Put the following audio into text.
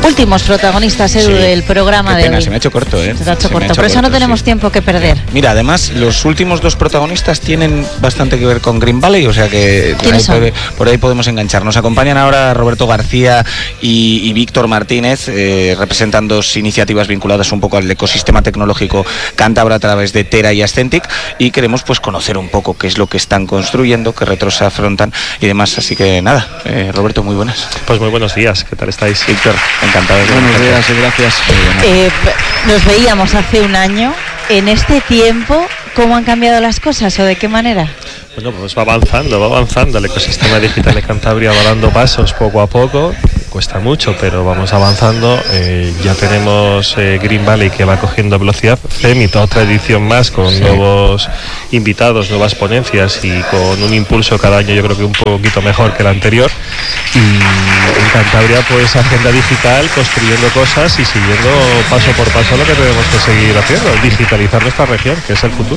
últimos protagonistas, Edu, del programa de hoy. Se me ha hecho corto, ¿eh? Se te ha hecho corto, por eso no tenemos tiempo que perder. Mira, además, los últimos dos protagonistas tienen bastante que ver con Green Valley, o sea que por ahí podemos enganchar. Nos acompañan ahora Roberto García y Víctor Martínez, representan dos iniciativas vinculadas un poco al ecosistema tecnológico cántabro a través de Tera y Ascentic, y queremos pues conocer un poco qué es lo que están construyendo, qué retos se afrontan y demás. Así que nada, Roberto, muy buenas. Pues muy buenos días, ¿qué tal estáis? Víctor, encantado de Buenos días y gracias. Nos veíamos hace un año. En este tiempo, ¿cómo han cambiado las cosas o de qué manera? Bueno, pues va avanzando. El ecosistema digital de Cantabria va dando pasos poco a poco. Cuesta mucho, pero vamos avanzando. Ya tenemos Green Valley, que va cogiendo velocidad. CEMIT, otra edición más con nuevos invitados, nuevas ponencias y con un impulso cada año, yo creo que un poquito mejor que el anterior. Y en Cantabria, pues agenda digital, construyendo cosas y siguiendo paso por paso lo que tenemos que seguir haciendo, digitalizar nuestra región, que es el futuro.